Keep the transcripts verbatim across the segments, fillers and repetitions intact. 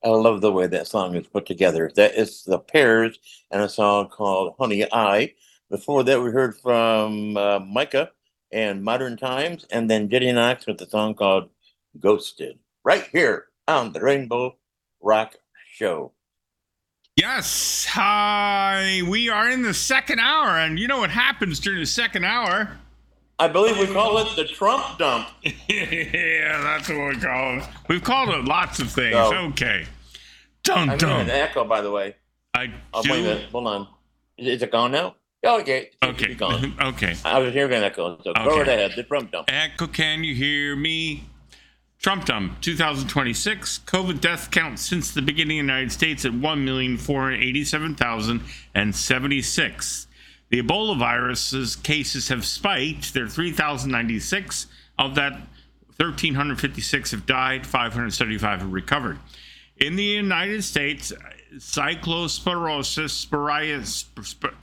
I love the way that song is put together. That is the Pears and a song called Honey I. Before that, we heard from uh, Micah and Modern Times, and then Diddy Knox with the song called Ghosted, right here on the Rainbow Rock Show. Yes, hi. We are in the second hour, and you know what happens during the second hour? I believe we call it the Trump dump. Yeah, that's what we call it. We've called it lots of things. So, okay. Dum I'm dum. hearing an echo, by the way. I Oh, do. wait a minute. Hold on. Is, is it gone now? Oh, okay. It should be Okay. gone. Okay. I was hearing an echo, so go Okay. right ahead. The Trump dump. Echo, can you hear me? Trump dump twenty twenty-six. COVID death count since the beginning of the United States at one million four hundred eighty-seven thousand seventy-six. The Ebola virus's cases have spiked. There are three thousand ninety-six. Of that, one thousand three hundred fifty-six have died, five hundred seventy-five have recovered. In the United States, cyclosporosis, sporias, sp-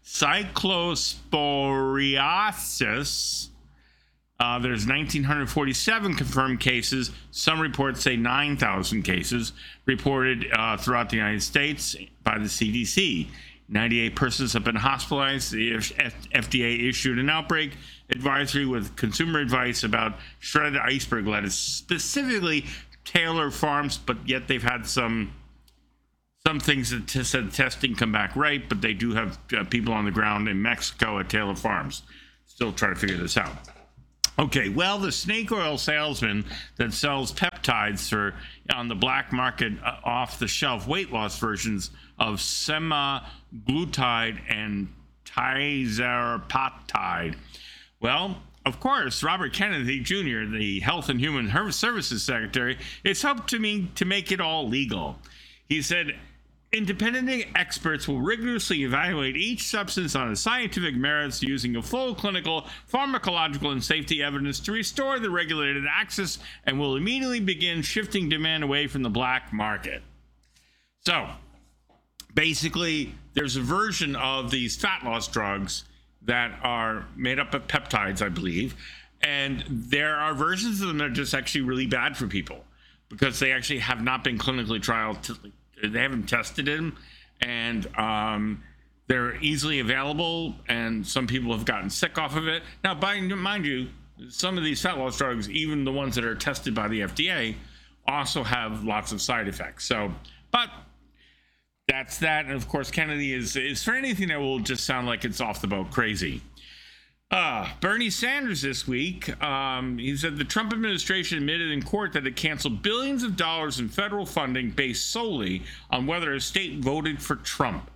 cyclosporiasis, uh, there's one thousand nine hundred forty-seven confirmed cases. Some reports say nine thousand cases reported uh, throughout the United States by the C D C. ninety-eight persons have been hospitalized. The F D A issued an outbreak advisory with consumer advice about shredded iceberg lettuce, specifically Taylor Farms, but yet they've had some some things that t- said testing come back right, but they do have uh, people on the ground in Mexico at Taylor Farms still trying to figure this out. Okay, well, the snake oil salesman that sells peptides for on the black market uh, off-the-shelf weight loss versions of semaglutide and tirzepatide. Well, of course, Robert Kennedy Junior, the Health and Human Services Secretary, is hoped to, mean, to make it all legal. He said, independent experts will rigorously evaluate each substance on its scientific merits using a full clinical, pharmacological, and safety evidence to restore the regulated access and will immediately begin shifting demand away from the black market. So, basically, there's a version of these fat loss drugs that are made up of peptides, I believe, and there are versions of them that are just actually really bad for people because they actually have not been clinically trialed. To, they haven't tested them, and um, they're easily available, and some people have gotten sick off of it. Now, by, mind you, some of these fat loss drugs, even the ones that are tested by the F D A, also have lots of side effects. So, but that's that. And of course, Kennedy is, is for anything that will just sound like it's off the boat crazy. Uh, Bernie Sanders this week, um, he said the Trump administration admitted in court that it canceled billions of dollars in federal funding based solely on whether a state voted for Trump,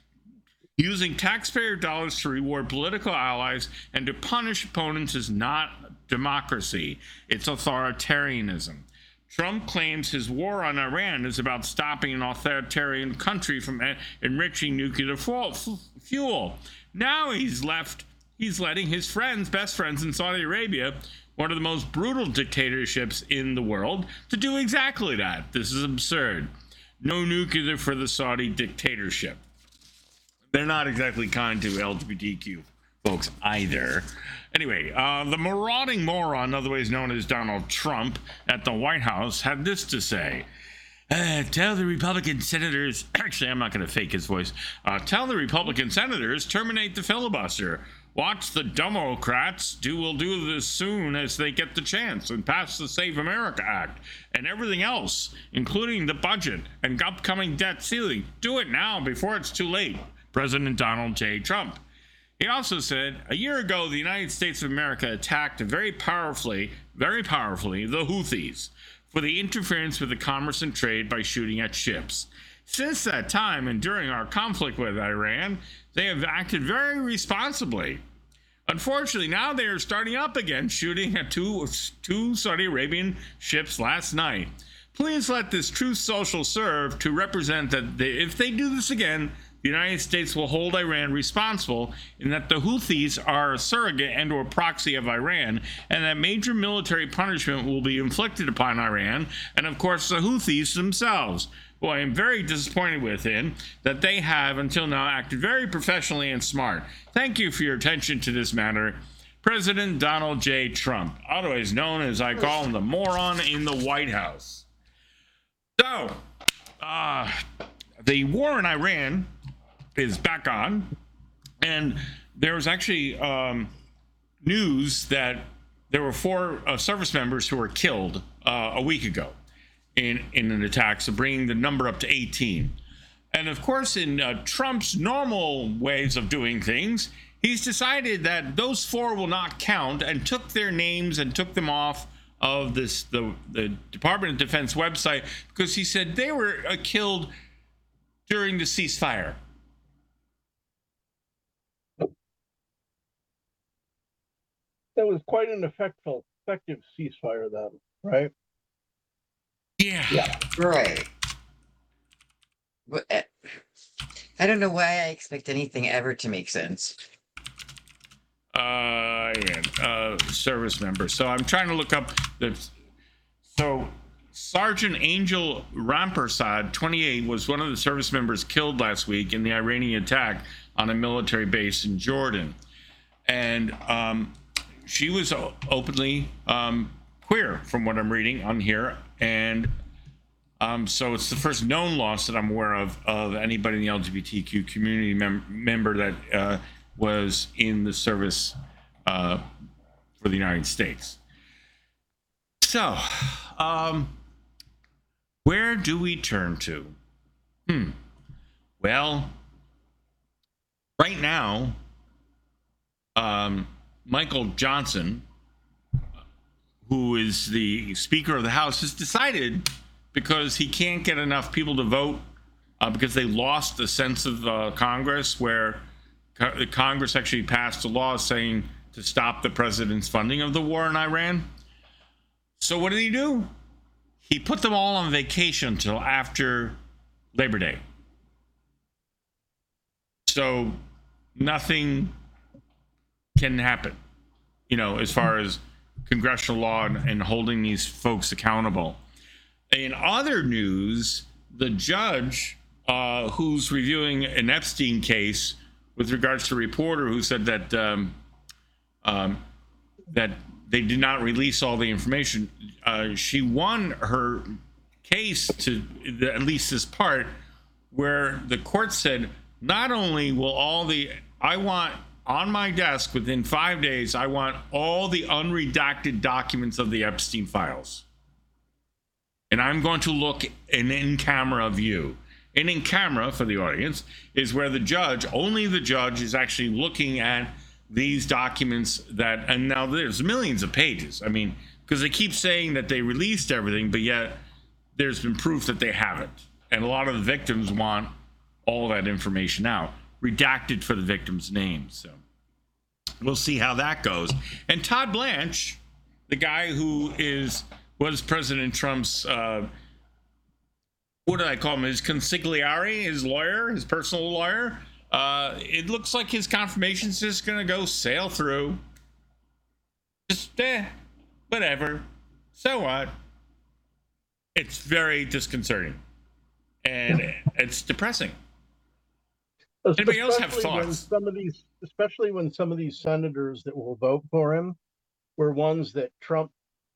using taxpayer dollars to reward political allies and to punish opponents is not democracy. It's authoritarianism. Trump claims his war on Iran is about stopping an authoritarian country from en- enriching nuclear fuel. Now he's left, he's letting his friends, best friends in Saudi Arabia, one of the most brutal dictatorships in the world, to do exactly that. This is absurd. No nuclear for the Saudi dictatorship. They're not exactly kind to L G B T Q folks either. Anyway, uh, the marauding moron, otherwise known as Donald Trump, at the White House had this to say. Uh, tell the Republican senators, actually, I'm not going to fake his voice. Uh, tell the Republican senators, terminate the filibuster. Watch the Democrats do will do this soon as they get the chance and pass the Save America Act and everything else, including the budget and upcoming debt ceiling. Do it now before it's too late. President Donald J. Trump. He also said, a year ago, the United States of America attacked very powerfully, very powerfully, the Houthis for the interference with the commerce and trade by shooting at ships. Since that time, and during our conflict with Iran, they have acted very responsibly. Unfortunately, now they are starting up again, shooting at two, two Saudi Arabian ships last night. Please let this truth social serve to represent that they, if they do this again, the United States will hold Iran responsible in that the Houthis are a surrogate and or proxy of Iran, and that major military punishment will be inflicted upon Iran and, of course, the Houthis themselves, who I am very disappointed with in that they have, until now, acted very professionally and smart. Thank you for your attention to this matter. President Donald J. Trump, otherwise known as I call him the moron in the White House. So, uh, the war in Iran is back on, and there was actually um, news that there were four uh, service members who were killed uh, a week ago in, in an attack, so bringing the number up to eighteen. And of course, in uh, Trump's normal ways of doing things, he's decided that those four will not count and took their names and took them off of this the, the Department of Defense website because he said they were uh, killed during the ceasefire. That was quite an effectful, effective ceasefire, then, right? Yeah. Yeah. Right. But uh, I don't know why I expect anything ever to make sense. Uh, yeah, uh, service member. So I'm trying to look up the. So Sergeant Angel Rampersad, twenty-eight, was one of the service members killed last week in the Iranian attack on a military base in Jordan, and um, she was openly um, queer, from what I'm reading on here, and um, so it's the first known loss that I'm aware of of anybody in the L G B T Q community mem- member that uh, was in the service uh, for the United States. So, um, where do we turn to? Hmm. Well, right now, um, Michael Johnson, who is the Speaker of the House, has decided, because he can't get enough people to vote, uh, because they lost the sense of uh, Congress, where co- Congress actually passed a law saying to stop the president's funding of the war in Iran. So what did he do? He put them all on vacation until after Labor Day. So nothing can happen, you know, as far as congressional law and, and holding these folks accountable. In other news, the judge uh, who's reviewing an Epstein case with regards to a reporter who said that um, um, that they did not release all the information, uh, she won her case to the, at least this part, where the court said, not only will all the, I want on my desk within five days, I want all the unredacted documents of the Epstein files. And I'm going to look an in-camera view. An in-camera, for the audience, is where the judge, only the judge, is actually looking at these documents that, and now there's millions of pages. I mean, because they keep saying that they released everything, but yet there's been proof that they haven't. And a lot of the victims want all that information out, redacted for the victims' names. So we'll see how that goes. And Todd Blanche, the guy who is was President Trump's, uh, what did I call him? His consigliere, his lawyer, his personal lawyer. Uh, it looks like his confirmation's just going to go sail through. Just, eh, whatever. So what? It's very disconcerting. And it's depressing. Anybody else have Especially when thoughts? some of these, especially when some of these senators that will vote for him were ones that Trump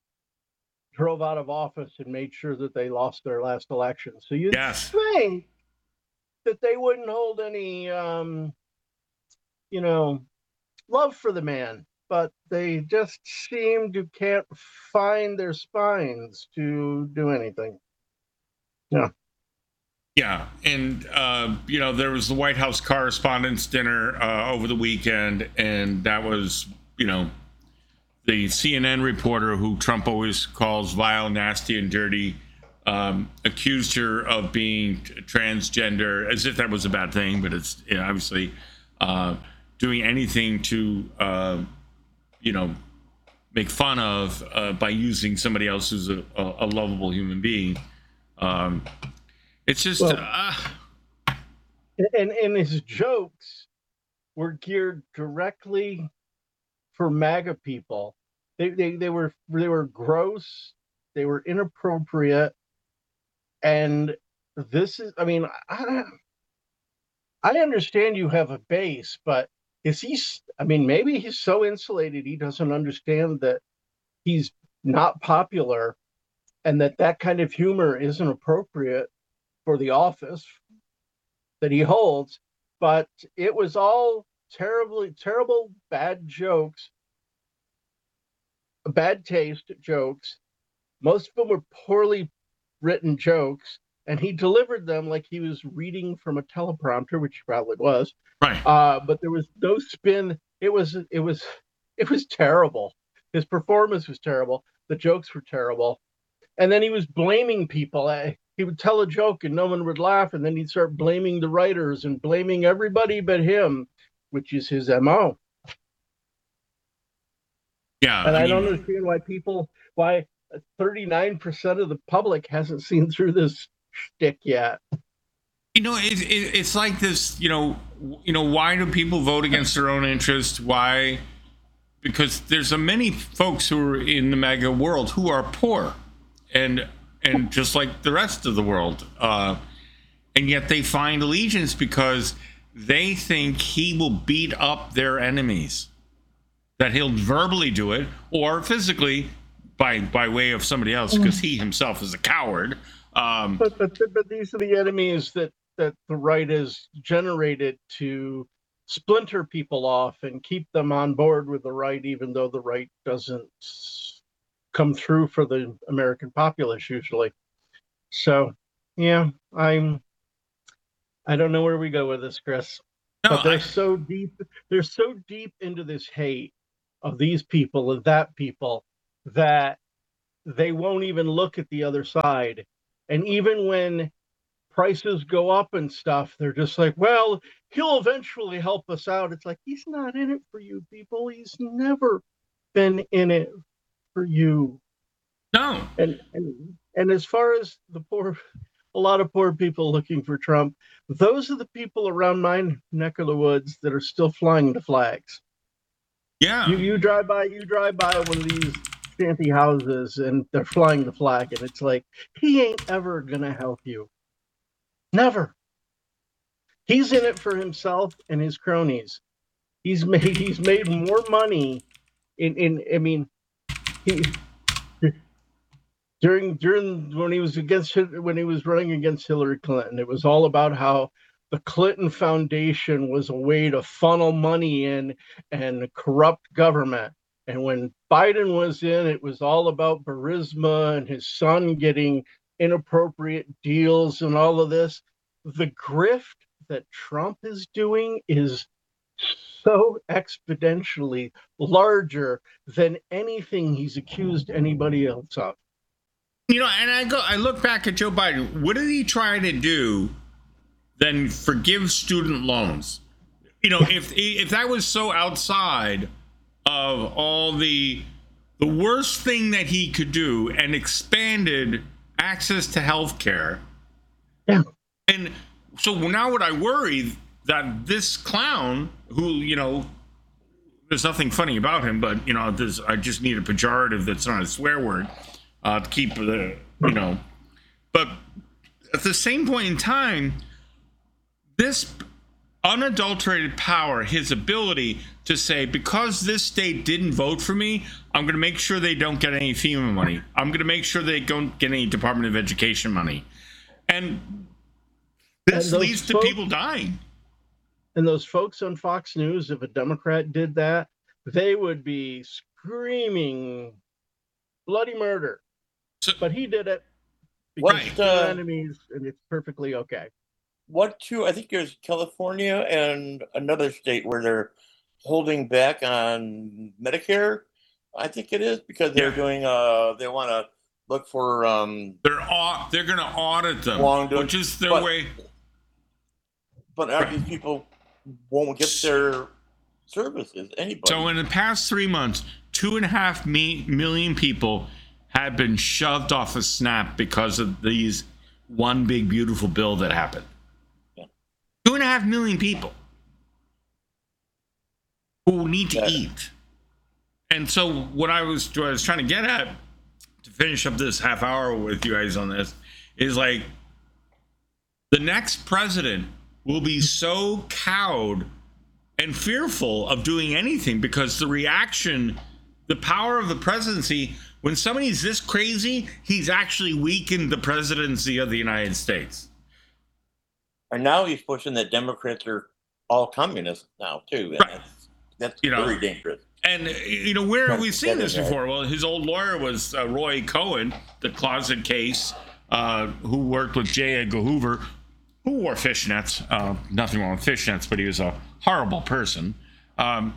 drove out of office and made sure that they lost their last election. So you'd Yes. think that they wouldn't hold any, um, you know, love for the man, but they just seem to can't find their spines to do anything. Yeah. Yeah, and uh, you know, there was the White House Correspondents' Dinner uh, over the weekend, and that was, you know, the C N N reporter who Trump always calls vile, nasty, and dirty, um, accused her of being transgender, as if that was a bad thing, but it's, you know, obviously uh, doing anything to, uh, you know, make fun of uh, by using somebody else who's a, a, a lovable human being. Um, It's just, Well, uh, and and his jokes were geared directly for MAGA people. They they they were they were gross. They were inappropriate. And this is, I mean, I I understand you have a base, but is he? I mean, maybe he's so insulated he doesn't understand that he's not popular, and that that kind of humor isn't appropriate for the office that he holds, but it was all terribly, terrible, bad jokes, bad taste jokes. Most of them were poorly written jokes, and he delivered them like he was reading from a teleprompter, which he probably was. Right. Uh, but there was no spin. It was, it was, it was terrible. His performance was terrible. The jokes were terrible. And then he was blaming people. He would tell a joke and no one would laugh, and then he'd start blaming the writers and blaming everybody but him, which is his M O. Yeah. And I, I don't mean, understand why people, why thirty-nine percent of the public hasn't seen through this shtick yet. you know, it, it, it's like this, you know, you know, why do people vote against their own interest? Why? Because there's a many folks who are in the MAGA world who are poor, and and just like the rest of the world, uh, and yet they find allegiance because they think he will beat up their enemies, that he'll verbally do it or physically by by way of somebody else, because he himself is a coward. Um, But, but but these are the enemies that that the right has generated to splinter people off and keep them on board with the right, even though the right doesn't come through for the American populace usually. So, yeah, I'm. I don't know where we go with this, Chris. no, But they're I, so deep. They're so deep into this hate of these people and that people that they won't even look at the other side. And even when prices go up and stuff, they're just like, well, he'll eventually help us out. It's like, he's not in it for you people. He's never been in it for you. no. And and, and as far as the poor, a lot of poor people looking for Trump, those are the people around my neck of the woods that are still flying the flags. Yeah. You you drive by, you drive by one of these shanty houses and they're flying the flag, and it's like, he ain't ever gonna help you. Never. He's in it for himself and his cronies. He's made he's made more money in, in I mean he during during when he was against when he was running against Hillary Clinton, it was all about how the Clinton Foundation was a way to funnel money in and corrupt government. And when Biden was in, it was all about Burisma and his son getting inappropriate deals and all of this. The grift that Trump is doing is so exponentially larger than anything he's accused anybody else of. You know, and I go, I look back at Joe Biden. What did he try to do than forgive student loans? You know, if if that was so outside of all the the worst thing that he could do, and expanded access to health care. Yeah. And so now would I worry that this clown, who, you know, there's nothing funny about him, but, you know, there's, I just need a pejorative that's not a swear word uh, to keep the, you know, but at the same point in time, this unadulterated power, his ability to say, because this state didn't vote for me, I'm going to make sure they don't get any FEMA money. I'm going to make sure they don't get any Department of Education money. And this And leads to folks, people dying. And those folks on Fox News, if a Democrat did that, they would be screaming bloody murder. So, But he did it because Right. they're Uh, enemies, and it's perfectly okay. What two? I think there's California and another state where they're holding back on Medicare. I think it is because they're Yeah. doing. Uh, they want to look for. Um, they're au- they're going to audit them, Wrongdoing. which is their But- way. but uh, Right. these people won't get their services. Anybody. So in the past three months, two and a half me- million people have been shoved off a SNAP because of these one big beautiful bill that happened. Yeah. Two and a half million people who need to Yeah. eat. And so what I was, what I was trying to get at to finish up this half hour with you guys on this is like, the next president will be so cowed and fearful of doing anything because the reaction, the power of the presidency, when somebody's this crazy, he's actually weakened the presidency of the United States. And now he's pushing that Democrats are all communists now too, and Right. that's that's You know, very dangerous. And, you know, where have we seen That this is right. before? Well, his old lawyer was uh, Roy Cohen, the closet case, uh, who worked with J. Edgar Hoover, who wore fishnets. Uh, nothing wrong with fishnets, but he was a horrible person. Um,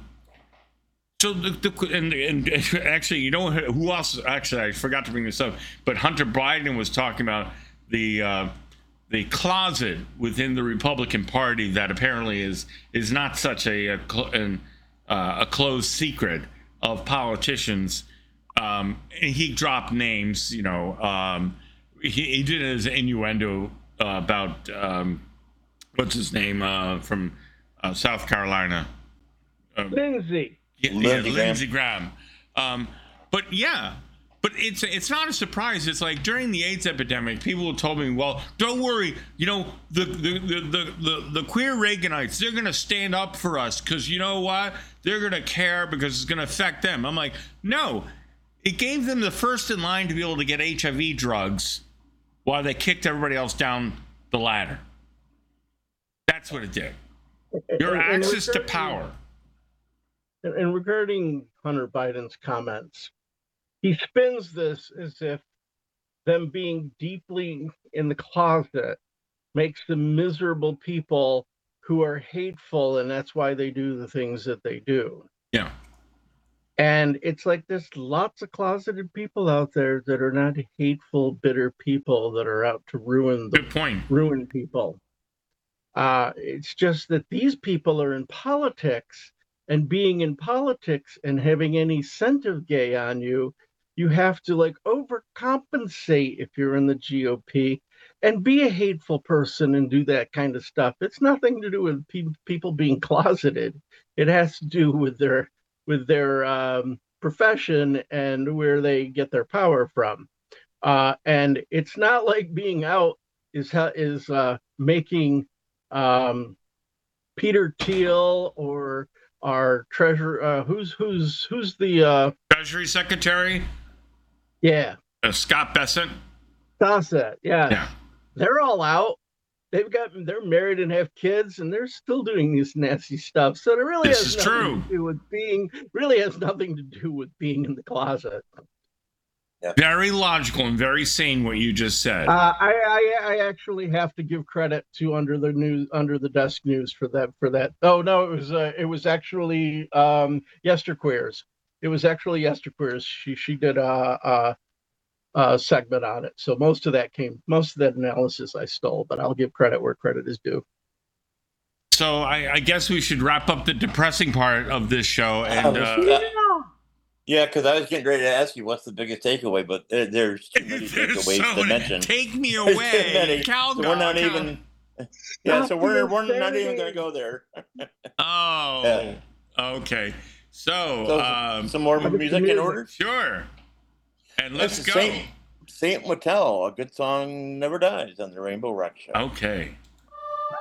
so, the, the, and, and actually, you know who else? Actually, I forgot to bring this up, but Hunter Biden was talking about the uh, the closet within the Republican Party that apparently is is not such a, a cl- an, uh, a closed secret of politicians. Um, and he dropped names, you know. Um, he, he did his innuendo uh, about um, what's his name uh, from uh, South Carolina. Uh, Lindsey. yeah, Lindsey yeah, Graham. Lindsey Graham. Um, but yeah, but it's it's not a surprise. It's like during the AIDS epidemic, people told me, "Well, don't worry. You know, the the the the, the, the queer Reaganites, they're going to stand up for us because you know what? They're going to care because it's going to affect them." I'm like, no. It gave them the first in line to be able to get H I V drugs while they kicked everybody else down the ladder. That's what it did. Your And- and access to regarding- power. And, and regarding Hunter Biden's comments, he spins this as if them being deeply in the closet makes them miserable people who are hateful, and that's why they do the things that they do. Yeah. And it's like there's lots of closeted people out there that are not hateful, bitter people that are out to ruin the Good point. ruin people. Uh, it's just that these people are in politics, and being in politics and having any scent of gay on you, you have to like overcompensate if you're in the G O P and be a hateful person and do that kind of stuff. It's nothing to do with pe- people being closeted. It has to do with their with their um, profession and where they get their power from. Uh, and it's not like being out is ha- is uh, making um, Peter Thiel or our treasurer. Uh, who's who's who's the uh, Treasury Secretary yeah uh, Scott Bessent. Gossett. Yeah, Yeah. they're all out. They've got they're married and have kids, and they're still doing this nasty stuff. So it really This has is nothing true. to do with being really has nothing to do with being in the closet. Very logical and very sane what you just said. Uh, I, I I actually have to give credit to under the news under the desk news for that for that. Oh no, it was uh, it was actually um, Yesterqueers. It was actually Yesterqueers. She she did a, a a segment on it. So most of that came most of that analysis I stole, but I'll give credit where credit is due. So I, I guess we should wrap up the depressing part of this show. And uh, Yeah, because I was getting ready to ask you what's the biggest takeaway, but there, there's too many there's takeaways so to many- mention. Take me There's too away, many. cow So we're not dog, cow- even. Yeah, so Stop we're the we're not even insanity. going to go there. Oh, Yeah. okay. So, So um, some more How about music the in music? order. sure. And let's This is go. Saint Saint Motel, a good song never dies on the Rainbow Rock Show. Okay.